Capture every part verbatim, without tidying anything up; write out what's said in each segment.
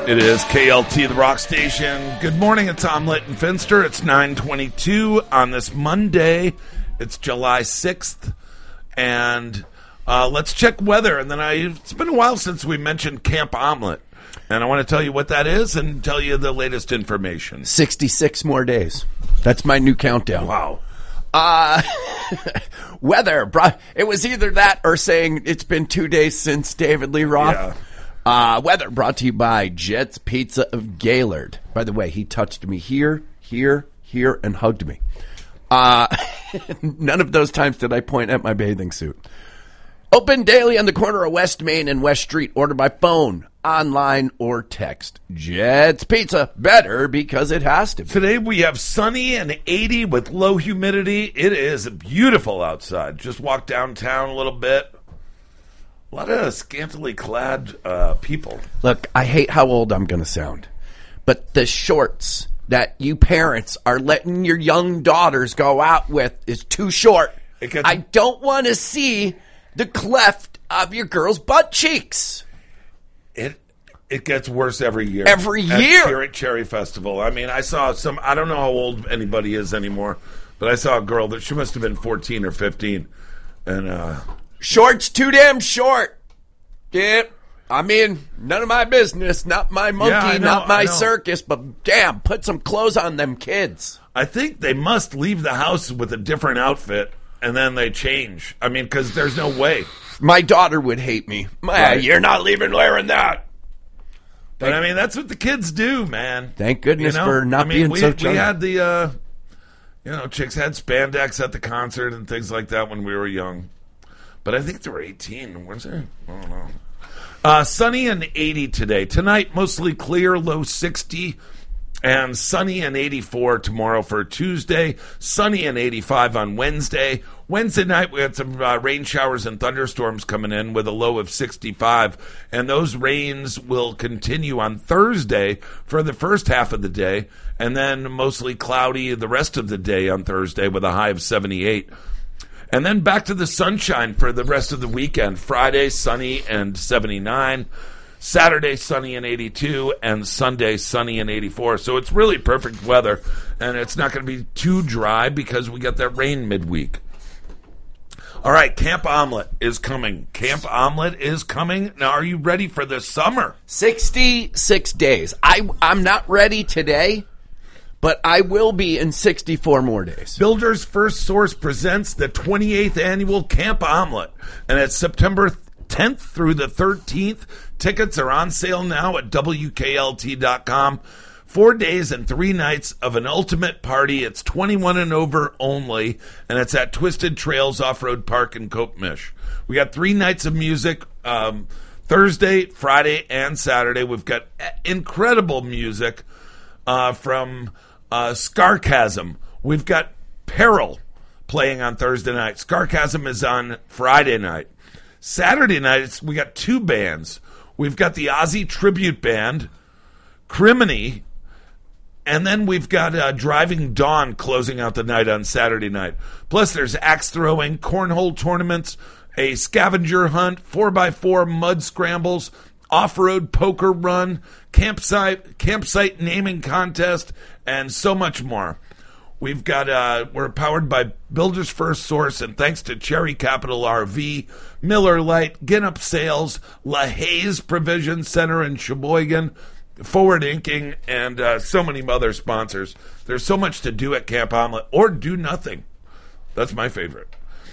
It is K L T, the rock station. Good morning, it's Omelette and Finster. It's nine twenty-two on this Monday. It's July sixth. And uh, let's check weather. And then I, it's been a while since we mentioned Camp Omelette. And I want to tell you what that is and tell you the latest information. sixty-six more days. That's my new countdown. Wow. Uh, weather. Bro, it was either that or saying it's been two days since David Lee Roth. Yeah. Uh, weather brought to you by Jet's Pizza of Gaylord. By the way, he touched me here, here, here, and hugged me. Uh, none of those times did I point at my bathing suit. Open daily on the corner of West Main and West Street. Order by phone, online, or text. Jet's Pizza. Better because it has to be. Today we have sunny and eighty with low humidity. It is beautiful outside. Just walked downtown a little bit. A lot of scantily clad uh, people. Look, I hate how old I'm going to sound, but the shorts that you parents are letting your young daughters go out with is too short. It gets- I don't want to see the cleft of your girl's butt cheeks. It it gets worse every year. Every At year. Cherry, Cherry Festival. I mean, I saw some, I don't know how old anybody is anymore, but I saw a girl that she must have been fourteen or fifteen. And, uh, Shorts too damn short. Yeah, I mean, none of my business. Not my monkey, Yeah, I know, not my I know. circus, but damn, put some clothes on them kids. I think they must leave the house with a different outfit and then they change. I mean, because there's no way. My daughter would hate me. My, Right. You're not leaving wearing that. But, I mean, that's what the kids do, man. Thank goodness You know? for not I mean, being we, so We chunky. had the, uh, you know, chicks had spandex at the concert and things like that when we were young. But I think they were eighteen. Was it? I don't know. Uh, sunny and eighty today. Tonight, mostly clear, low sixty. And sunny and eighty-four tomorrow for Tuesday. Sunny and eighty-five on Wednesday. Wednesday night, we had some uh, rain showers and thunderstorms coming in with a low of sixty-five. And those rains will continue on Thursday for the first half of the day. And then mostly cloudy the rest of the day on Thursday with a high of seventy-eight. And then back to the sunshine for the rest of the weekend. Friday, sunny and seventy-nine. Saturday, sunny and eighty-two. And Sunday, sunny and eighty-four. So it's really perfect weather. And it's not going to be too dry because we got that rain midweek. All right, Camp Omelette is coming. Camp Omelette is coming. Now, are you ready for the summer? sixty-six days. I, I'm not ready today, but I will be in sixty-four more days. Builder's First Source presents the twenty-eighth annual Camp Omelette, and it's September tenth through the thirteenth. Tickets are on sale now at W K L T dot com. Four days and three nights of an ultimate party. It's twenty-one and over only, and it's at Twisted Trails Off-Road Park in Copemish. We got three nights of music, um, Thursday, Friday, and Saturday. We've got incredible music uh, from uh, Scarcasm. We've got Peril playing on Thursday night. Scarcasm is on Friday night. Saturday night, it's, we got two bands. We've got the Ozzy Tribute Band, Criminy, and then we've got uh, Driving Dawn closing out the night on Saturday night. Plus, there's axe throwing, cornhole tournaments, a scavenger hunt, four by four mud scrambles, off-road poker run, campsite campsite naming contest, and so much more. We've got, uh, we're powered by Builder's First Source, and thanks to Cherry Capital R V, Miller Lite, Ginup Sales, LaHaye Provision Center in Sheboygan, Forward Inking, and uh, so many other sponsors. There's so much to do at Camp Omelette, or do nothing. That's my favorite.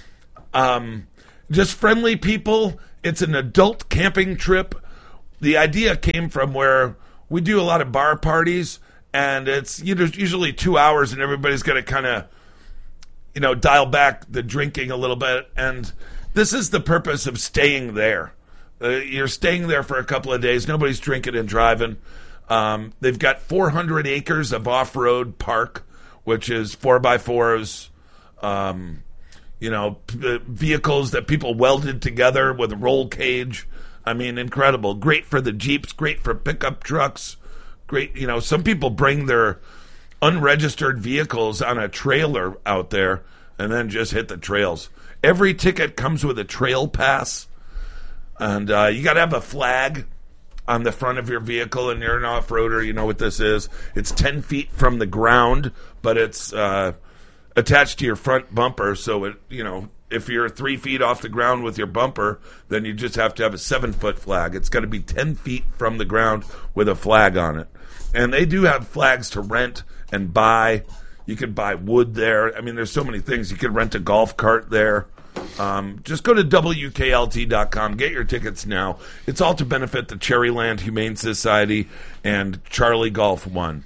Um, just friendly people. It's an adult camping trip. The idea came from where we do a lot of bar parties, and it's you know, usually two hours, and everybody's going to kind of, you know, dial back the drinking a little bit. And this is the purpose of staying there. Uh, you're staying there for a couple of days. Nobody's drinking and driving. Um, they've got four hundred acres of off-road park, which is four by fours, um, you know, p- vehicles that people welded together with a roll cage. I mean, incredible. Great for the Jeeps, great for pickup trucks. Great, you know, some people bring their unregistered vehicles on a trailer out there and then just hit the trails. Every ticket comes with a trail pass, and uh, you got to have a flag. on the front of your vehicle and you're an off-roader, you know what this is. It's ten feet from the ground, but it's uh, attached to your front bumper, so it, you know, if you're three feet off the ground with your bumper, then you just have to have a seven-foot flag. It's got to be ten feet from the ground with a flag on it. And they do have flags to rent and buy. You could buy wood there. I mean, there's so many things. You could rent a golf cart there. Um, just go to W K L T dot com. Get your tickets now. It's all to benefit the Cherryland Humane Society and Charlie Golf One.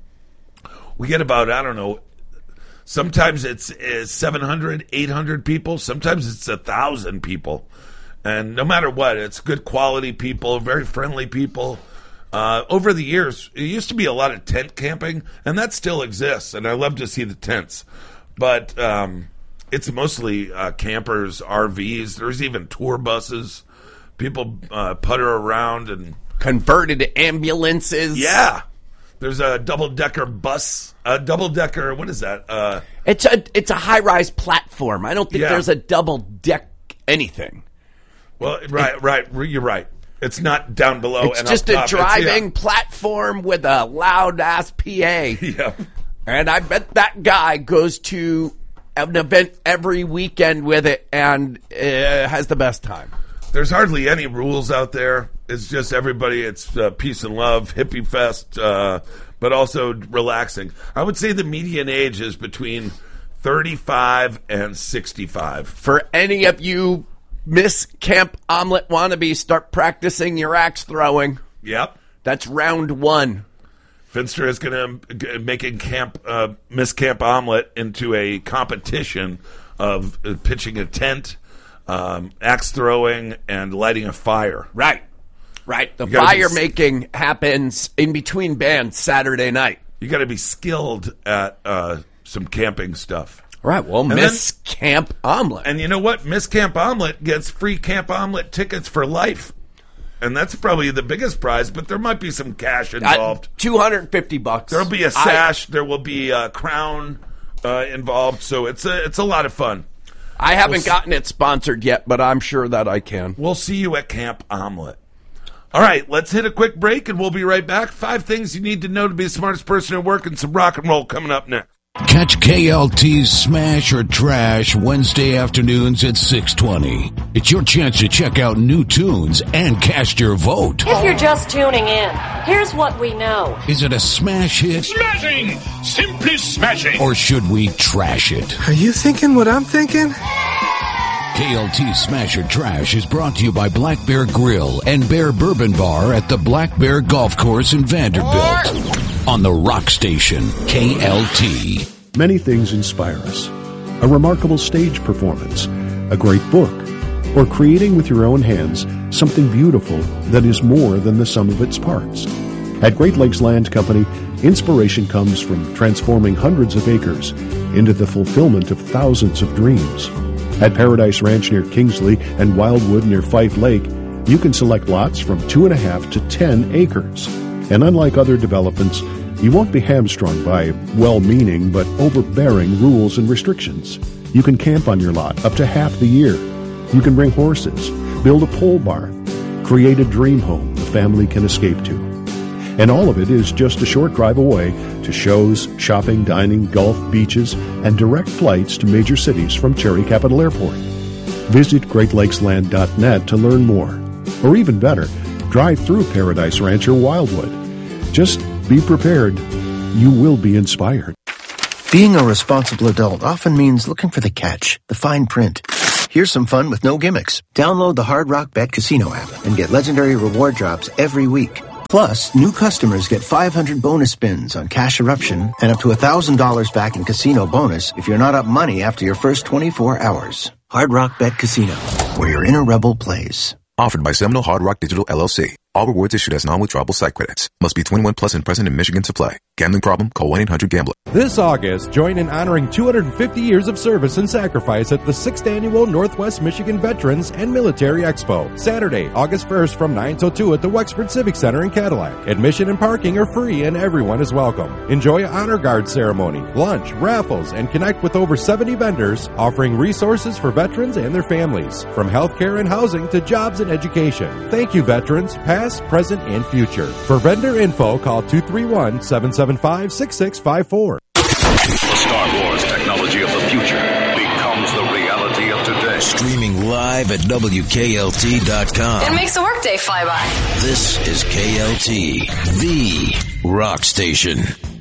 We get about, I don't know, sometimes it's, it's seven hundred, eight hundred people. Sometimes it's one thousand people. And no matter what, it's good quality people, very friendly people. Uh, over the years, it used to be a lot of tent camping, and that still exists, and I love to see the tents. But um, it's mostly uh, campers, R Vs. There's even tour buses. People uh, putter around and converted ambulances. Yeah. There's a double-decker bus, a double-decker, what is that? Uh, it's a it's a high-rise platform. I don't think Yeah. there's a double-deck anything. well, right, right, you're right. It's not down below It's and just up a top. driving It's, platform with a loud-ass P A. yeah. yeah. And I bet that guy goes to an event every weekend with it and uh, has the best time. There's hardly any rules out there. It's just everybody, it's uh, peace and love, hippie fest, uh, but also relaxing. I would say the median age is between thirty-five and sixty-five. For any of you Miss Camp Omelet wannabes, start practicing your axe throwing. Yep. That's round one. Finster is going to making camp uh, Miss Camp Omelet into a competition of uh, pitching a tent, um, axe throwing, and lighting a fire. Right. Right. The You gotta fire be- making happens in between bands Saturday night. You got to be skilled at uh, some camping stuff. Right. Well, And Miss Camp Omelet. And you know what? Miss Camp Omelet gets free Camp Omelet tickets for life. And that's probably the biggest prize, but there might be some cash involved. Uh, two hundred fifty bucks. There'll be a I- sash. there will be a crown uh, involved. So it's a, it's a lot of fun. I haven't We'll s- gotten it sponsored yet, but I'm sure that I can. We'll see you at Camp Omelet. All right, let's hit a quick break, and we'll be right back. Five things you need to know to be the smartest person at work, and some rock and roll coming up next. Catch K L T's Smash or Trash Wednesday afternoons at six twenty. It's your chance to check out new tunes and cast your vote. If you're just tuning in, here's what we know. Is it a smash hit Smashing! Simply smashing! or should we trash it? Are you thinking what I'm thinking? K L T Smash or Trash is brought to you by Black Bear Grill and Bear Bourbon Bar at the Black Bear Golf Course in Vanderbilt. On the Rock Station, K L T. Many things inspire us. A remarkable stage performance, a great book, or creating with your own hands something beautiful that is more than the sum of its parts. At Great Lakes Land Company, inspiration comes from transforming hundreds of acres into the fulfillment of thousands of dreams. At Paradise Ranch near Kingsley and Wildwood near Fife Lake, you can select lots from two and a half to ten acres. And unlike other developments, you won't be hamstrung by well-meaning but overbearing rules and restrictions. You can camp on your lot up to half the year. You can bring horses, build a pole barn, create a dream home the family can escape to. And all of it is just a short drive away to shows, shopping, dining, golf, beaches, and direct flights to major cities from Cherry Capital Airport. Visit Great Lakes Land dot net to learn more. Or even better, drive through Paradise Ranch or Wildwood. Just be prepared. You will be inspired. Being a responsible adult often means looking for the catch, the fine print. Here's some fun with no gimmicks. Download the Hard Rock Bet Casino app and get legendary reward drops every week. Plus, new customers get five hundred bonus spins on Cash Eruption and up to one thousand dollars back in casino bonus if you're not up money after your first twenty-four hours. Hard Rock Bet Casino, where your inner rebel plays. Offered by Seminole Hard Rock Digital L L C. All rewards issued as non-withdrawable site credits. Must be twenty-one plus and present in Michigan to play. Gambling problem? Call one eight hundred gambler. This August, join in honoring two hundred fifty years of service and sacrifice at the sixth Annual Northwest Michigan Veterans and Military Expo. Saturday, August first from nine till two at the Wexford Civic Center in Cadillac. Admission and parking are free and everyone is welcome. Enjoy an honor guard ceremony, lunch, raffles, and connect with over seventy vendors offering resources for veterans and their families. From healthcare and housing to jobs and education. Thank you, veterans, past, past, present, and future. For vendor info, call two three one, seven seven five, six six five four. The Star Wars technology of the future becomes the reality of today. Streaming live at W K L T dot com. It makes the workday fly by. This is K L T, the rock station.